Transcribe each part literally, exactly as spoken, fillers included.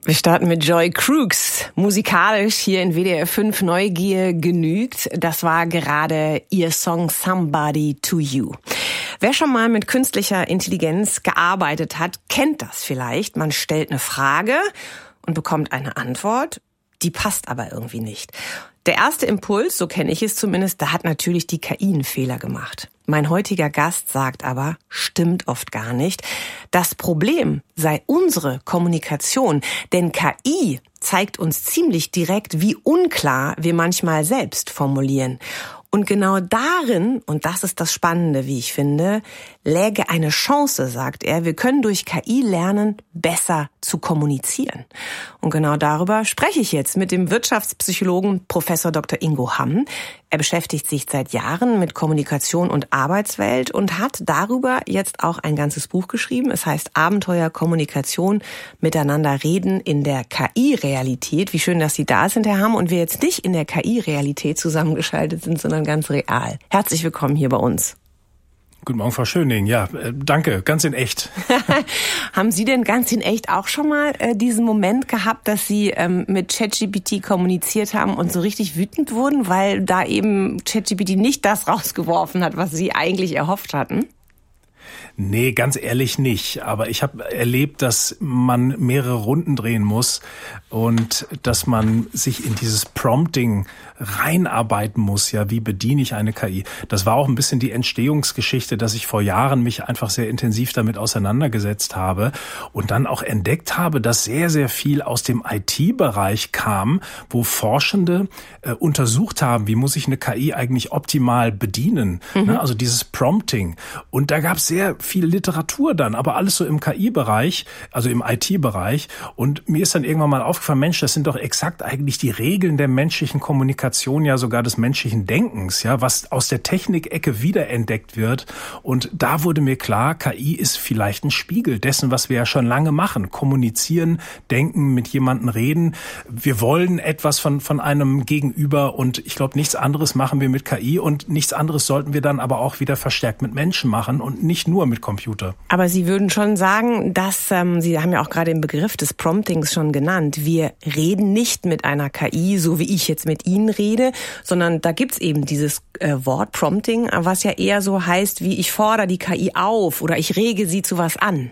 Wir starten mit Joy Crookes. Musikalisch hier in W D R fünf Neugier genügt. Das war gerade ihr Song Somebody to You. Wer schon mal mit künstlicher Intelligenz gearbeitet hat, kennt das vielleicht. Man stellt eine Frage und bekommt eine Antwort, die passt aber irgendwie nicht. Der erste Impuls, so kenne ich es zumindest, da hat natürlich die K I einen Fehler gemacht. Mein heutiger Gast sagt aber, stimmt oft gar nicht. Das Problem sei unsere Kommunikation, denn K I zeigt uns ziemlich direkt, wie unklar wir manchmal selbst formulieren. Und genau darin, und das ist das Spannende, wie ich finde, läge eine Chance, sagt er. Wir können durch K I lernen, besser zu kommunizieren. Und genau darüber spreche ich jetzt mit dem Wirtschaftspsychologen Professor Doktor Ingo Hamm. Er beschäftigt sich seit Jahren mit Kommunikation und Arbeitswelt und hat darüber jetzt auch ein ganzes Buch geschrieben. Es heißt Abenteuer Kommunikation, miteinander reden in der K I-Realität. Wie schön, dass Sie da sind, Herr Hamm, und wir jetzt nicht in der K I-Realität zusammengeschaltet sind, sondern ganz real. Herzlich willkommen hier bei uns. Guten Morgen, Frau Schöning. Ja, äh, danke, ganz in echt. Haben Sie denn ganz in echt auch schon mal äh, diesen Moment gehabt, dass Sie ähm, mit ChatGPT kommuniziert haben und so richtig wütend wurden, weil da eben ChatGPT nicht das rausgeworfen hat, was Sie eigentlich erhofft hatten? Nee, ganz ehrlich nicht. Aber ich habe erlebt, dass man mehrere Runden drehen muss und dass man sich in dieses Prompting reinarbeiten muss. Ja, wie bediene ich eine K I? Das war auch ein bisschen die Entstehungsgeschichte, dass ich vor Jahren mich einfach sehr intensiv damit auseinandergesetzt habe und dann auch entdeckt habe, dass sehr, sehr viel aus dem I T-Bereich kam, wo Forschende äh, untersucht haben, wie muss ich eine K I eigentlich optimal bedienen? Mhm. Ne? Also dieses Prompting. Und da gab es sehr viel Literatur dann, aber alles so im K I-Bereich, also im I T-Bereich. Und mir ist dann irgendwann mal aufgefallen, Mensch, das sind doch exakt eigentlich die Regeln der menschlichen Kommunikation, ja sogar des menschlichen Denkens, ja, was aus der Technikecke wiederentdeckt wird. Und da wurde mir klar, K I ist vielleicht ein Spiegel dessen, was wir ja schon lange machen. Kommunizieren, denken, mit jemandem reden. Wir wollen etwas von, von einem Gegenüber und ich glaube, nichts anderes machen wir mit K I und nichts anderes sollten wir dann aber auch wieder verstärkt mit Menschen machen und nicht nur mit Computer. Aber Sie würden schon sagen, dass, ähm, Sie haben ja auch gerade den Begriff des Promptings schon genannt, wir reden nicht mit einer K I, so wie ich jetzt mit Ihnen rede, sondern da gibt's eben dieses äh, Wort Prompting, was ja eher so heißt, wie ich fordere die K I auf oder ich rege sie zu was an.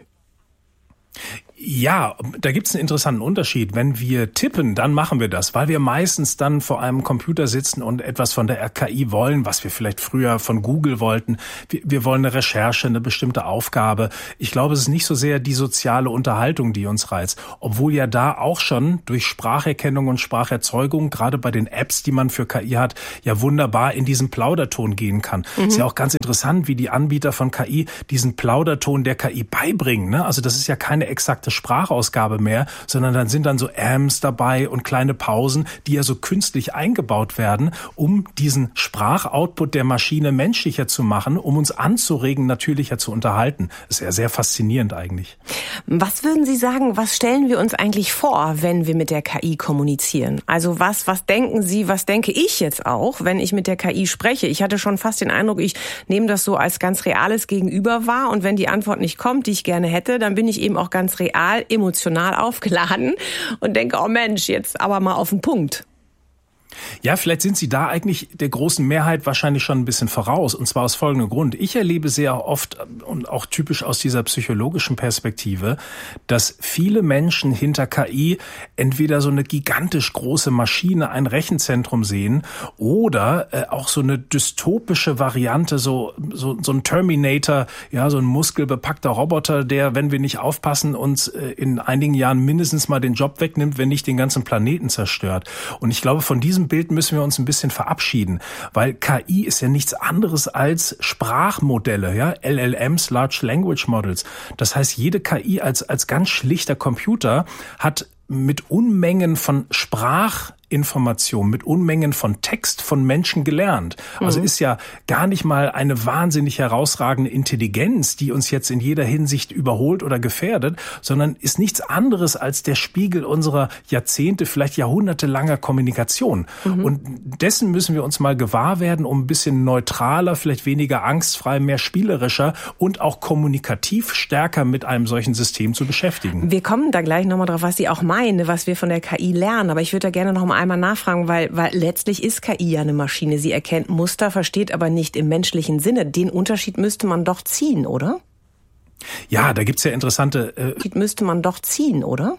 Ja, da gibt's einen interessanten Unterschied. Wenn wir tippen, dann machen wir das, weil wir meistens dann vor einem Computer sitzen und etwas von der K I wollen, was wir vielleicht früher von Google wollten. Wir, wir wollen eine Recherche, eine bestimmte Aufgabe. Ich glaube, es ist nicht so sehr die soziale Unterhaltung, die uns reizt, obwohl ja da auch schon durch Spracherkennung und Spracherzeugung, gerade bei den Apps, die man für K I hat, ja wunderbar in diesen Plauderton gehen kann. Mhm. Ist ja auch ganz interessant, wie die Anbieter von K I diesen Plauderton der K I beibringen, ne? Also das ist ja keine exakte Sprachausgabe mehr, sondern dann sind dann so Ams dabei und kleine Pausen, die ja so künstlich eingebaut werden, um diesen Sprachoutput der Maschine menschlicher zu machen, um uns anzuregen, natürlicher zu unterhalten. Das ist ja sehr faszinierend eigentlich. Was würden Sie sagen, was stellen wir uns eigentlich vor, wenn wir mit der K I kommunizieren? Also was, was denken Sie, was denke ich jetzt auch, wenn ich mit der K I spreche? Ich hatte schon fast den Eindruck, ich nehme das so als ganz reales Gegenüber wahr und wenn die Antwort nicht kommt, die ich gerne hätte, dann bin ich eben auch ganz real emotional aufgeladen und denke, oh Mensch, jetzt aber mal auf den Punkt. Ja, vielleicht sind Sie da eigentlich der großen Mehrheit wahrscheinlich schon ein bisschen voraus. Und zwar aus folgendem Grund. Ich erlebe sehr oft und auch typisch aus dieser psychologischen Perspektive, dass viele Menschen hinter K I entweder so eine gigantisch große Maschine, ein Rechenzentrum sehen oder äh, auch so eine dystopische Variante, so, so, so ein Terminator, ja, so ein muskelbepackter Roboter, der, wenn wir nicht aufpassen, uns äh, in einigen Jahren mindestens mal den Job wegnimmt, wenn nicht den ganzen Planeten zerstört. Und ich glaube, von diesem Bild müssen wir uns ein bisschen verabschieden, weil K I ist ja nichts anderes als Sprachmodelle, ja, L L Ms, Large Language Models. Das heißt, jede K I als als ganz schlichter Computer hat mit Unmengen von Sprach Information, mit Unmengen von Text von Menschen gelernt. Also mhm. ist ja gar nicht mal eine wahnsinnig herausragende Intelligenz, die uns jetzt in jeder Hinsicht überholt oder gefährdet, sondern ist nichts anderes als der Spiegel unserer Jahrzehnte, vielleicht jahrhundertelanger Kommunikation. Mhm. Und dessen müssen wir uns mal gewahr werden, um ein bisschen neutraler, vielleicht weniger angstfrei, mehr spielerischer und auch kommunikativ stärker mit einem solchen System zu beschäftigen. Wir kommen da gleich nochmal drauf, was Sie auch meinen, was wir von der K I lernen. Aber ich würde da gerne noch mal einmal nachfragen, weil, weil letztlich ist K I ja eine Maschine. Sie erkennt Muster, versteht aber nicht im menschlichen Sinne. Den Unterschied müsste man doch ziehen, oder? Ja, da gibt's ja interessante... Äh müsste man doch ziehen, oder?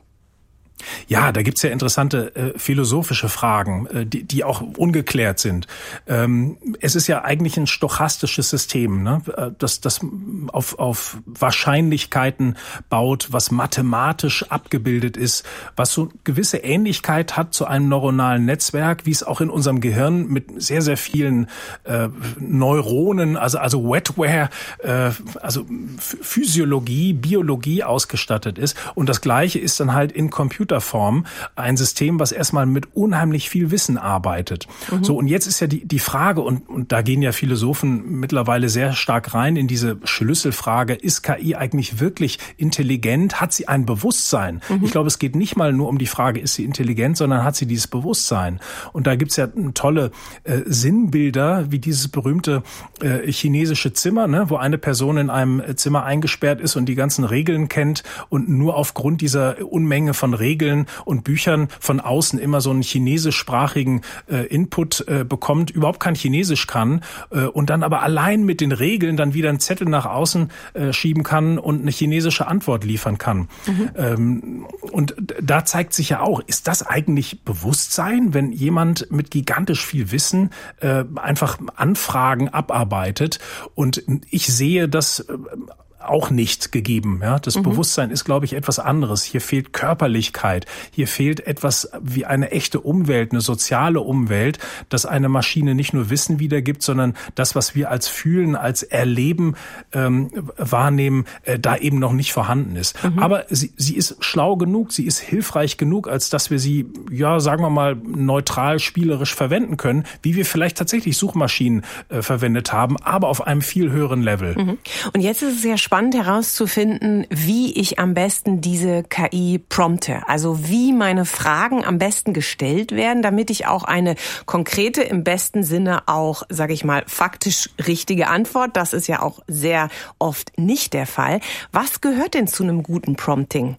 Ja, da gibt's ja interessante äh, philosophische Fragen, äh, die, die auch ungeklärt sind. Ähm, es ist ja eigentlich ein stochastisches System, ne? das, das auf, auf Wahrscheinlichkeiten baut, was mathematisch abgebildet ist, was so gewisse Ähnlichkeit hat zu einem neuronalen Netzwerk, wie es auch in unserem Gehirn mit sehr, sehr vielen äh, Neuronen, also, also Wetware, äh, also Physiologie, Biologie ausgestattet ist. Und das Gleiche ist dann halt in Computer Form ein System, was erstmal mit unheimlich viel Wissen arbeitet. Mhm. So, und jetzt ist ja die, die Frage, und, und da gehen ja Philosophen mittlerweile sehr stark rein in diese Schlüsselfrage, ist K I eigentlich wirklich intelligent? Hat sie ein Bewusstsein? Mhm. Ich glaube, es geht nicht mal nur um die Frage, ist sie intelligent, sondern hat sie dieses Bewusstsein? Und da gibt's ja tolle äh, Sinnbilder, wie dieses berühmte äh, chinesische Zimmer, ne, wo eine Person in einem Zimmer eingesperrt ist und die ganzen Regeln kennt und nur aufgrund dieser Unmenge von Regeln und Büchern von außen immer so einen chinesischsprachigen äh, Input äh, bekommt, überhaupt kein Chinesisch kann äh, und dann aber allein mit den Regeln dann wieder einen Zettel nach außen äh, schieben kann und eine chinesische Antwort liefern kann. Mhm. Ähm, und da zeigt sich ja auch, ist das eigentlich Bewusstsein, wenn jemand mit gigantisch viel Wissen äh, einfach Anfragen abarbeitet? Und ich sehe das äh, auch nicht gegeben. Ja, das mhm. Bewusstsein ist, glaube ich, etwas anderes. Hier fehlt Körperlichkeit. Hier fehlt etwas wie eine echte Umwelt, eine soziale Umwelt, dass eine Maschine nicht nur Wissen wiedergibt, sondern das, was wir als Fühlen, als Erleben ähm, wahrnehmen, äh, da eben noch nicht vorhanden ist. Mhm. Aber sie, sie ist schlau genug, sie ist hilfreich genug, als dass wir sie, ja, sagen wir mal, neutral, spielerisch verwenden können, wie wir vielleicht tatsächlich Suchmaschinen äh, verwendet haben, aber auf einem viel höheren Level. Mhm. Und jetzt ist es ja spannend, spannend herauszufinden, wie ich am besten diese K I prompte. Also wie meine Fragen am besten gestellt werden, damit ich auch eine konkrete, im besten Sinne auch, sage ich mal, faktisch richtige Antwort. Das ist ja auch sehr oft nicht der Fall. Was gehört denn zu einem guten Prompting?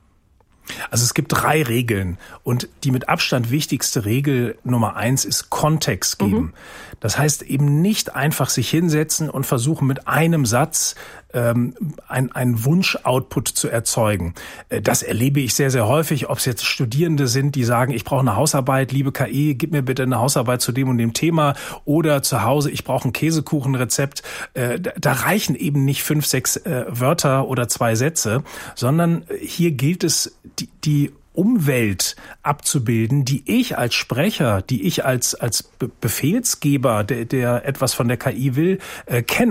Also es gibt drei Regeln und die mit Abstand wichtigste Regel Nummer eins ist Kontext geben. Mhm. Das heißt eben nicht einfach sich hinsetzen und versuchen mit einem Satz ähm, ein, ein Wunsch-Output zu erzeugen. Das erlebe ich sehr, sehr häufig, ob es jetzt Studierende sind, die sagen, ich brauche eine Hausarbeit, liebe K I, gib mir bitte eine Hausarbeit zu dem und dem Thema, oder zu Hause, ich brauche ein Käsekuchenrezept. Äh, da reichen eben nicht fünf, sechs äh, Wörter oder zwei Sätze, sondern hier gilt es, die, die Umwelt abzubilden, die ich als Sprecher, die ich als als Befehlsgeber, der, der etwas von der K I will, äh, kenne.